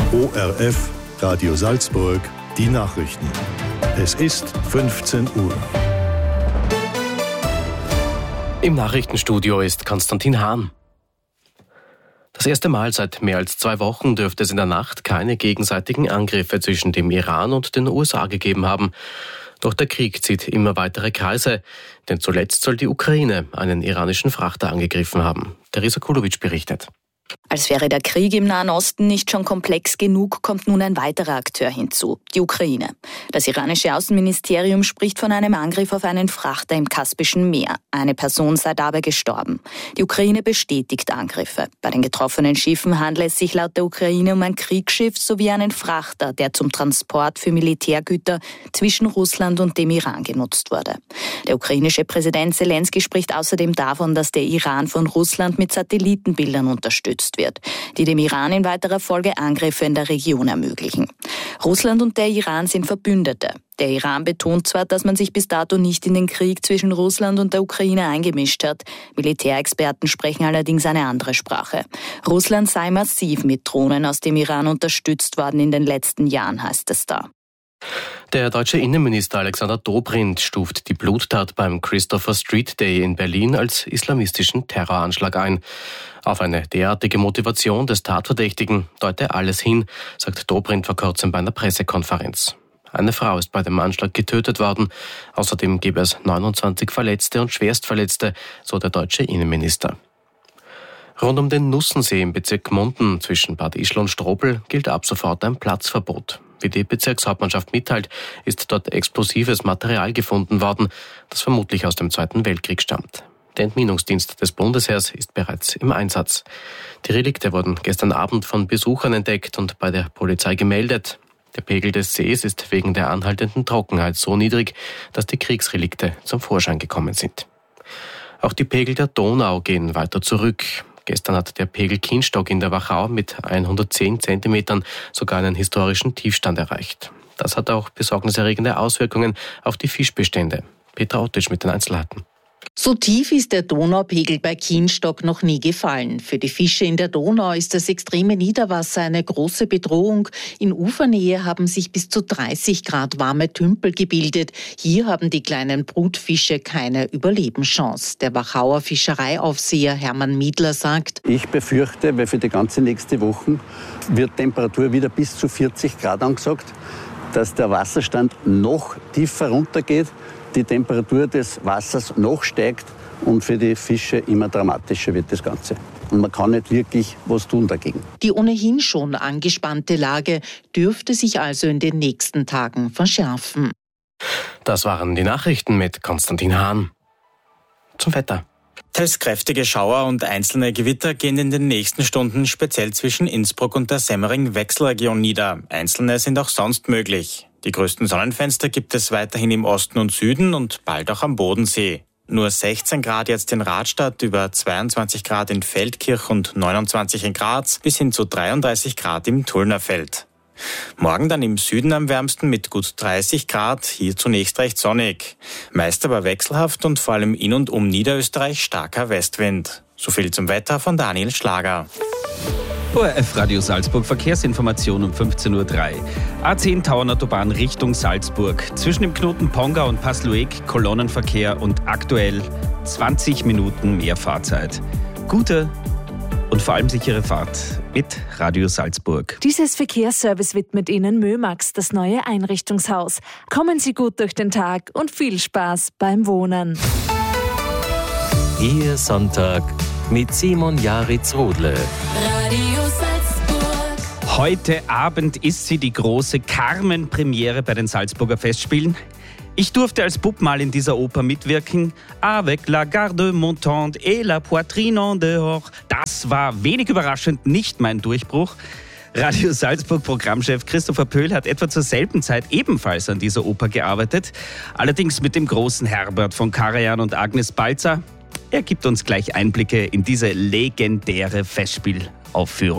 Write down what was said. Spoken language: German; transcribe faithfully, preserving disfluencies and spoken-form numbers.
O R F, Radio Salzburg, die Nachrichten. Es ist fünfzehn Uhr. Im Nachrichtenstudio ist Konstantin Hahn. Das erste Mal seit mehr als zwei Wochen dürfte es in der Nacht keine gegenseitigen Angriffe zwischen dem Iran und den U S A gegeben haben. Doch der Krieg zieht immer weitere Kreise, denn zuletzt soll die Ukraine einen iranischen Frachter angegriffen haben. Teresa Kulovic berichtet. Als wäre der Krieg im Nahen Osten nicht schon komplex genug, kommt nun ein weiterer Akteur hinzu, die Ukraine. Das iranische Außenministerium spricht von einem Angriff auf einen Frachter im Kaspischen Meer. Eine Person sei dabei gestorben. Die Ukraine bestätigt Angriffe. Bei den getroffenen Schiffen handelt es sich laut der Ukraine um ein Kriegsschiff sowie einen Frachter, der zum Transport für Militärgüter zwischen Russland und dem Iran genutzt wurde. Der ukrainische Präsident Selenskyj spricht außerdem davon, dass der Iran von Russland mit Satellitenbildern unterstützt wird, die dem Iran in weiterer Folge Angriffe in der Region ermöglichen. Russland und der Iran sind Verbündete. Der Iran betont zwar, dass man sich bis dato nicht in den Krieg zwischen Russland und der Ukraine eingemischt hat. Militärexperten sprechen allerdings eine andere Sprache. Russland sei massiv mit Drohnen aus dem Iran unterstützt worden in den letzten Jahren, heißt es da. Der deutsche Innenminister Alexander Dobrindt stuft die Bluttat beim Christopher Street Day in Berlin als islamistischen Terroranschlag ein. Auf eine derartige Motivation des Tatverdächtigen deute alles hin, sagt Dobrindt vor kurzem bei einer Pressekonferenz. Eine Frau ist bei dem Anschlag getötet worden. Außerdem gebe es neunundzwanzig Verletzte und Schwerstverletzte, so der deutsche Innenminister. Rund um den Nussensee im Bezirk Munden zwischen Bad Ischl und Strobl gilt ab sofort ein Platzverbot. Wie die Bezirkshauptmannschaft mitteilt, ist dort explosives Material gefunden worden, das vermutlich aus dem Zweiten Weltkrieg stammt. Der Entminungsdienst des Bundesheers ist bereits im Einsatz. Die Relikte wurden gestern Abend von Besuchern entdeckt und bei der Polizei gemeldet. Der Pegel des Sees ist wegen der anhaltenden Trockenheit so niedrig, dass die Kriegsrelikte zum Vorschein gekommen sind. Auch die Pegel der Donau gehen weiter zurück. Gestern hat der Pegel Kienstock in der Wachau mit hundertzehn Zentimetern sogar einen historischen Tiefstand erreicht. Das hat auch besorgniserregende Auswirkungen auf die Fischbestände. Petra Ottitsch mit den Einzelheiten. So tief ist der Donaupegel bei Kienstock noch nie gefallen. Für die Fische in der Donau ist das extreme Niederwasser eine große Bedrohung. In Ufernähe haben sich bis zu dreißig Grad warme Tümpel gebildet. Hier haben die kleinen Brutfische keine Überlebenschance. Der Wachauer Fischereiaufseher Hermann Miedler sagt: Ich befürchte, weil für die ganze nächste Woche wird Temperatur wieder bis zu vierzig Grad angesagt, dass der Wasserstand noch tiefer runtergeht, die Temperatur des Wassers noch steigt und für die Fische immer dramatischer wird das Ganze. Und man kann nicht wirklich was tun dagegen. Die ohnehin schon angespannte Lage dürfte sich also in den nächsten Tagen verschärfen. Das waren die Nachrichten mit Konstantin Hahn. Zum Wetter. Teils kräftige Schauer und einzelne Gewitter gehen in den nächsten Stunden speziell zwischen Innsbruck und der Semmering-Wechselregion nieder. Einzelne sind auch sonst möglich. Die größten Sonnenfenster gibt es weiterhin im Osten und Süden und bald auch am Bodensee. Nur sechzehn Grad jetzt in Radstadt, über zweiundzwanzig Grad in Feldkirch und neunundzwanzig in Graz bis hin zu dreiunddreißig Grad im Tullnerfeld. Morgen dann im Süden am wärmsten mit gut dreißig Grad, hier zunächst recht sonnig. Meist aber wechselhaft und vor allem in und um Niederösterreich starker Westwind. So viel zum Wetter von Daniel Schlager. O R F Radio Salzburg, Verkehrsinformation um fünfzehn Uhr drei. A zehn Tauernautobahn Richtung Salzburg. Zwischen dem Knoten Ponga und Pasluek Kolonnenverkehr und aktuell zwanzig Minuten mehr Fahrzeit. Gute und vor allem sichere Fahrt mit Radio Salzburg. Dieses Verkehrsservice widmet Ihnen Mömax, das neue Einrichtungshaus. Kommen Sie gut durch den Tag und viel Spaß beim Wohnen. Ihr Sonntag mit Simon Jaritz-Rodle. Radio Salzburg. Heute Abend ist sie die große Carmen-Premiere bei den Salzburger Festspielen. Ich durfte als Bub mal in dieser Oper mitwirken. Avec la garde montante et la poitrine en dehors. Das war wenig überraschend nicht mein Durchbruch. Radio Salzburg Programmchef Christopher Pöhl hat etwa zur selben Zeit ebenfalls an dieser Oper gearbeitet. Allerdings mit dem großen Herbert von Karajan und Agnes Balzer. Er gibt uns gleich Einblicke in diese legendäre Festspielaufführung.